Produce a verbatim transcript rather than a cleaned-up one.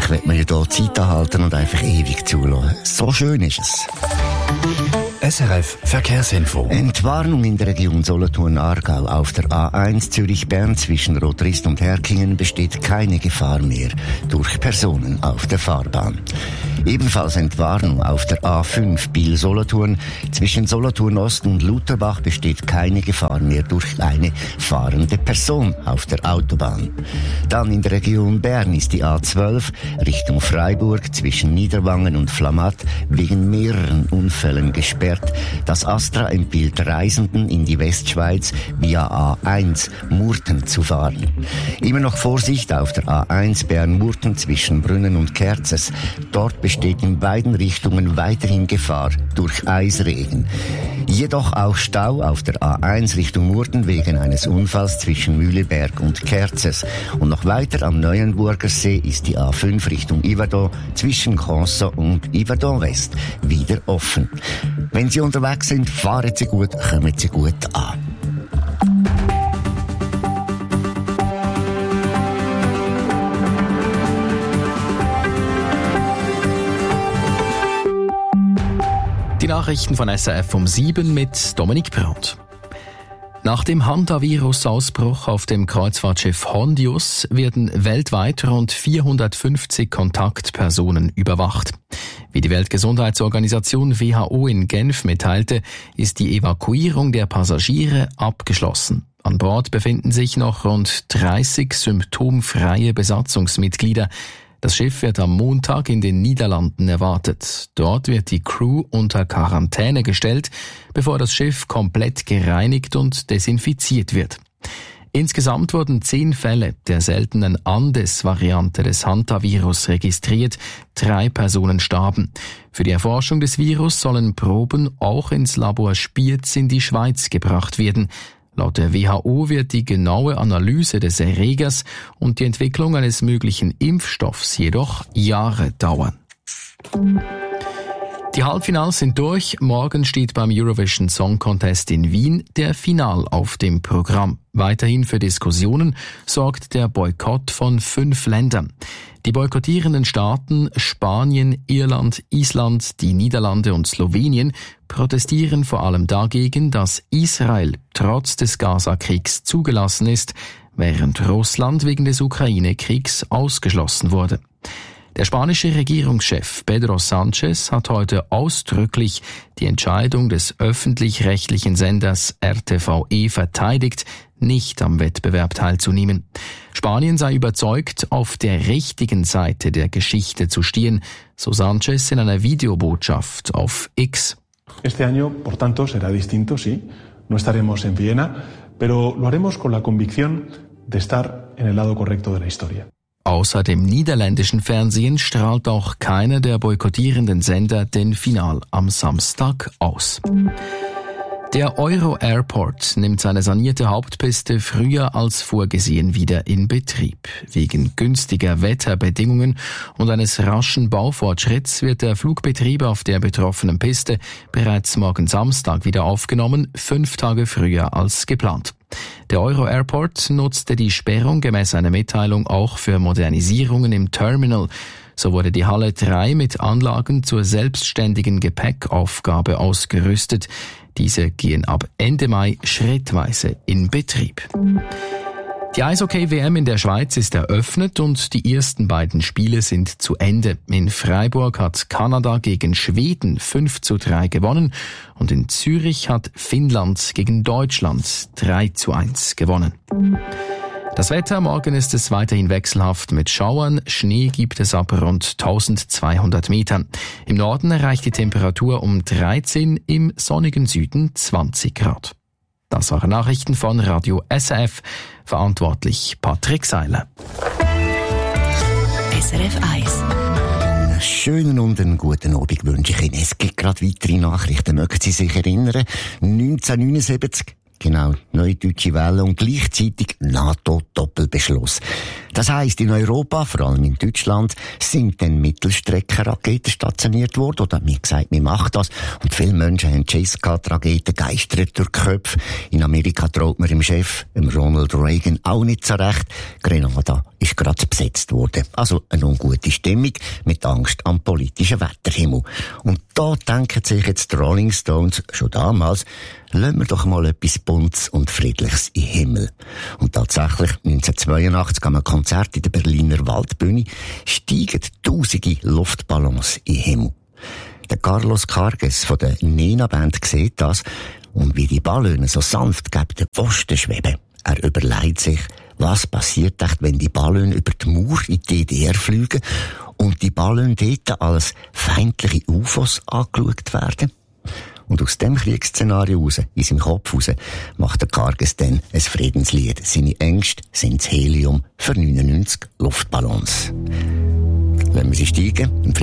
Eigentlich wird man ja hier Zeit anhalten und einfach ewig zuhören. So schön ist es. S R F Verkehrsinfo. Entwarnung in der Region Solothurn-Aargau. Auf der A eins Zürich-Bern zwischen Rotrist und Herkingen besteht keine Gefahr mehr durch Personen auf der Fahrbahn. Ebenfalls Entwarnung auf der A fünf Biel-Solothurn. Zwischen Solothurn-Ost und Lutherbach besteht keine Gefahr mehr durch eine fahrende Person auf der Autobahn. Dann in der Region Bern ist die A zwölf Richtung Freiburg zwischen Niederwangen und Flamatt wegen mehreren Unfällen gesperrt. Das Astra empfiehlt Reisenden in die Westschweiz via A eins Murten zu fahren. Immer noch Vorsicht auf der A eins Bern-Murten zwischen Brünnen und Kerzes. Dort besteht in beiden Richtungen weiterhin Gefahr durch Eisregen. Jedoch auch Stau auf der A eins Richtung Murten wegen eines Unfalls zwischen Mühleberg und Kerzes. Und noch weiter am Neuenburger See ist die A fünf Richtung Yverdon zwischen Conso und Yverdon West wieder offen. Wenn Sie unterwegs sind, fahren Sie gut, kommen Sie gut an. Die Nachrichten von S R F um sieben mit Dominik Brandt. Nach dem Hantavirus-Ausbruch auf dem Kreuzfahrtschiff Hondius werden weltweit rund vierhundertfünfzig Kontaktpersonen überwacht. Wie die Weltgesundheitsorganisation W H O in Genf mitteilte, ist die Evakuierung der Passagiere abgeschlossen. An Bord befinden sich noch rund dreißig symptomfreie Besatzungsmitglieder. Das Schiff wird am Montag in den Niederlanden erwartet. Dort wird die Crew unter Quarantäne gestellt, bevor das Schiff komplett gereinigt und desinfiziert wird. Insgesamt wurden zehn Fälle der seltenen Andes-Variante des Hantavirus registriert. Drei Personen starben. Für die Erforschung des Virus sollen Proben auch ins Labor Spiez in die Schweiz gebracht werden. Laut der W H O wird die genaue Analyse des Erregers und die Entwicklung eines möglichen Impfstoffs jedoch Jahre dauern. Die Halbfinals sind durch. Morgen steht beim Eurovision Song Contest in Wien der Final auf dem Programm. Weiterhin für Diskussionen sorgt der Boykott von fünf Ländern. Die boykottierenden Staaten Spanien, Irland, Island, die Niederlande und Slowenien protestieren vor allem dagegen, dass Israel trotz des Gaza-Kriegs zugelassen ist, während Russland wegen des Ukraine-Kriegs ausgeschlossen wurde. Der spanische Regierungschef Pedro Sánchez hat heute ausdrücklich die Entscheidung des öffentlich-rechtlichen Senders R T V E verteidigt, nicht am Wettbewerb teilzunehmen. Spanien sei überzeugt, auf der richtigen Seite der Geschichte zu stehen, so Sánchez in einer Videobotschaft auf X. Este año, por tanto, será distinto, sí. No estaremos en Viena, pero lo haremos con la convicción de estar en el lado correcto de la historia. Außer dem niederländischen Fernsehen strahlt auch keiner der boykottierenden Sender den Final am Samstag aus. Der Euro Airport nimmt seine sanierte Hauptpiste früher als vorgesehen wieder in Betrieb. Wegen günstiger Wetterbedingungen und eines raschen Baufortschritts wird der Flugbetrieb auf der betroffenen Piste bereits morgen Samstag wieder aufgenommen, fünf Tage früher als geplant. Der Euro Airport nutzte die Sperrung gemäß einer Mitteilung auch für Modernisierungen im Terminal. So wurde die Halle drei mit Anlagen zur selbstständigen Gepäckaufgabe ausgerüstet. Diese gehen ab Ende Mai schrittweise in Betrieb. Die Eishockey-W M in der Schweiz ist eröffnet und die ersten beiden Spiele sind zu Ende. In Freiburg hat Kanada gegen Schweden fünf zu drei gewonnen und in Zürich hat Finnland gegen Deutschland drei zu eins gewonnen. Das Wetter, morgen ist es weiterhin wechselhaft mit Schauern, Schnee gibt es ab rund eintausendzweihundert Metern. Im Norden erreicht die Temperatur um dreizehn, im sonnigen Süden zwanzig Grad. Das waren Nachrichten von Radio S R F, verantwortlich Patrick Seiler. S R F eins. Einen schönen und einen guten Abend wünsche ich Ihnen. Es gibt gerade weitere Nachrichten, mögen Sie sich erinnern? neunzehnhundertneunundsiebzig. Genau, neue deutsche Welle und gleichzeitig NATO-Doppelbeschluss. Das heisst, in Europa, vor allem in Deutschland, sind dann Mittelstreckenraketen stationiert worden. Oder mir gesagt, wir machen das. Und viele Menschen haben Schiss gehabt, Raketen geistern durch die Köpfe. In Amerika traut man dem Chef, dem Ronald Reagan, auch nicht so recht. Grenada ist gerade besetzt worden. Also eine ungute Stimmung mit Angst am politischen Wetterhimmel. Und da denken sich jetzt die Rolling Stones schon damals, lassen wir doch mal etwas Buntes und Friedliches in den Himmel. Und tatsächlich, neunzehnhundertzweiundachtzig am Konzert in der Berliner Waldbühne, steigen tausende Luftballons in den Himmel. Der Carlos Carges von der Nena-Band sieht das und wie die Ballone so sanft gegen den Pfosten schweben. Er überlegt sich, was passiert echt, wenn die Ballone über die Mauer in die D D R fliegen und die Ballone dort als feindliche U F Os angeschaut werden? Und aus dem Kriegsszenario raus, in seinem Kopf raus, macht der Carges dann ein Friedenslied. Seine Ängste sind das Helium für neunundneunzig Luftballons. Lassen wir sie steigen.